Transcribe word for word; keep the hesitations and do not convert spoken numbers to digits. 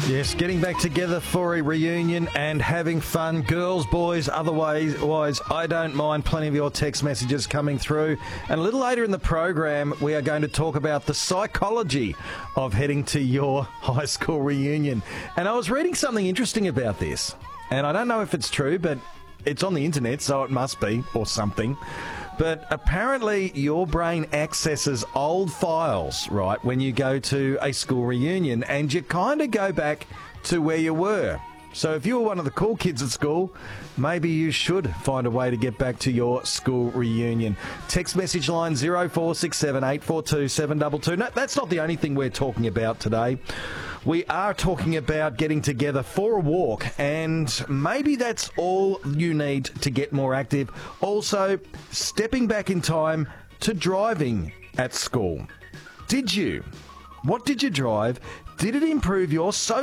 Yes, getting back together for a reunion and having fun. Girls, boys, otherwise, I don't mind. Plenty of your text messages coming through. And a little later in the program, we are going to talk about the psychology of heading to your high school reunion. And I was reading something interesting about this. And I don't know if it's true, but it's on the internet, so it must be, or something. But apparently your brain accesses old files, right, when you go to a school reunion, and you kind of go back to where you were. So if you were one of the cool kids at school, maybe you should find a way to get back to your school reunion. Text message line zero four six seven eight four two seven two two. No, that's not the only thing we're talking about today. We are talking about getting together for a walk, and maybe that's all you need to get more active. Also, stepping back in time to driving at school. Did you? What did you drive? Did it improve your social